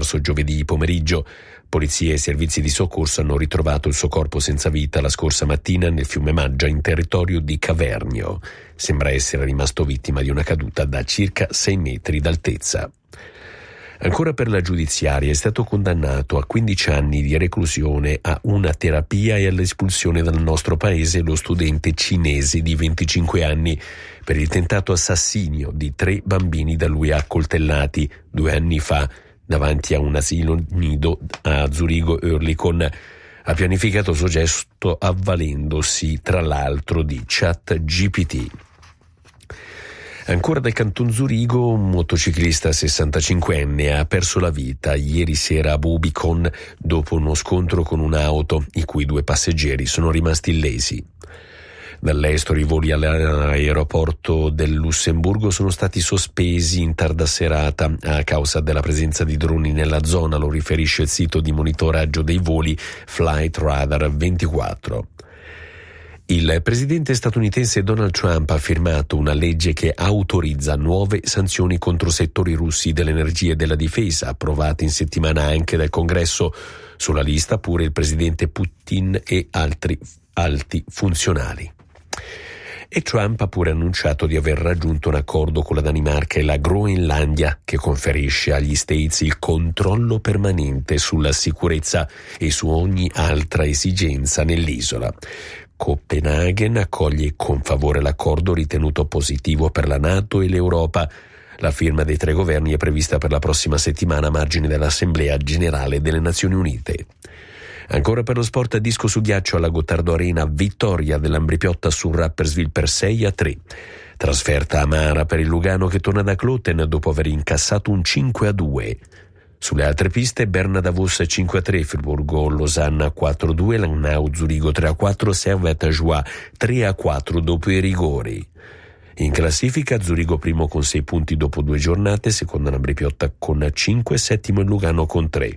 scomparso giovedì pomeriggio. Polizie e servizi di soccorso hanno ritrovato il suo corpo senza vita la scorsa mattina nel fiume Maggia, in territorio di Cavernio. Sembra essere rimasto vittima di una caduta da circa 6 metri d'altezza. Ancora per la giudiziaria, è stato condannato a 15 anni di reclusione, a una terapia e all'espulsione dal nostro paese lo studente cinese di 25 anni per il tentato assassinio di 3 bambini da lui accoltellati 2 anni fa davanti a un asilo nido a Zurigo-Oerlikon. Ha pianificato il suo gesto avvalendosi tra l'altro di ChatGPT. Ancora dal Canton Zurigo, un motociclista 65enne ha perso la vita ieri sera a Bubikon dopo uno scontro con un'auto, i cui 2 passeggeri sono rimasti illesi. Dall'estero i voli all'aeroporto del Lussemburgo sono stati sospesi in tarda serata a causa della presenza di droni nella zona, lo riferisce il sito di monitoraggio dei voli Flight Radar 24. Il presidente statunitense Donald Trump ha firmato una legge che autorizza nuove sanzioni contro settori russi dell'energia e della difesa, approvate in settimana anche dal Congresso. Sulla lista pure il presidente Putin e altri alti funzionari. E Trump ha pure annunciato di aver raggiunto un accordo con la Danimarca e la Groenlandia che conferisce agli States il controllo permanente sulla sicurezza e su ogni altra esigenza nell'isola. Copenaghen accoglie con favore l'accordo ritenuto positivo per la NATO e l'Europa. La firma dei 3 governi è prevista per la prossima settimana a margine dell'Assemblea Generale delle Nazioni Unite. Ancora per lo sport, disco su ghiaccio alla Gottardo Arena, vittoria dell'Ambrì-Piotta su Rapperswil per 6-3. Trasferta amara per il Lugano che torna da Kloten dopo aver incassato un 5-2. Sulle altre piste, Berna Davos 5-3, Friburgo-Losanna 4-2, Langnau-Zurigo 3-4, Servette-Joie 3-4 dopo i rigori. In classifica, Zurigo primo con 6 punti dopo 2 giornate, secondo l'Ambrì-Piotta con 5, settimo il Lugano con 3.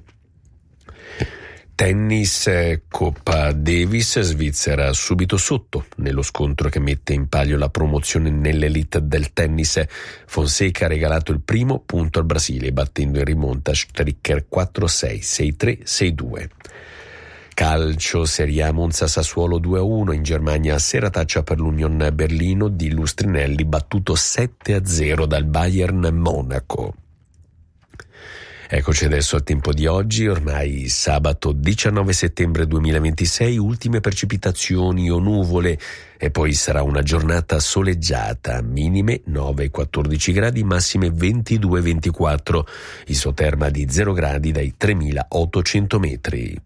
Tennis, Coppa Davis, Svizzera subito sotto nello scontro che mette in palio la promozione nell'elite del tennis. Fonseca ha regalato il primo punto al Brasile battendo in rimonta Stricker 4-6, 6-3, 6-2. Calcio, Serie A, Monza Sassuolo 2-1, in Germania serataccia per l'Union Berlino di Lustrinelli battuto 7-0 dal Bayern Monaco. Eccoci adesso al tempo di oggi, ormai sabato 19 settembre 2026, ultime precipitazioni o nuvole e poi sarà una giornata soleggiata, minime 9-14 gradi, massime 22-24, isoterma di 0 gradi dai 3.800 metri.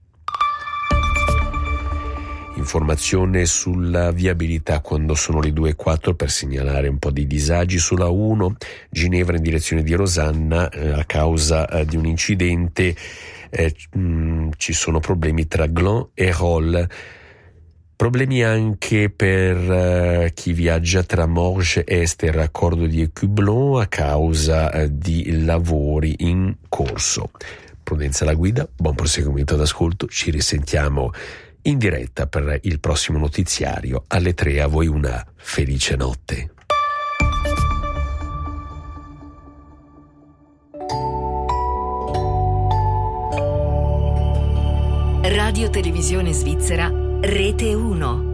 Informazione sulla viabilità quando sono le 2:04 per segnalare un po' di disagi sulla 1 Ginevra in direzione di Rosanna a causa di un incidente. Ci sono problemi tra Gland e Rolle. Problemi anche per chi viaggia tra Morges Est e raccordo di Écublon a causa di lavori in corso. Prudenza alla guida, buon proseguimento d'ascolto, ci risentiamo in diretta per il prossimo notiziario alle 3. A voi una felice notte. Radio Televisione Svizzera, Rete 1.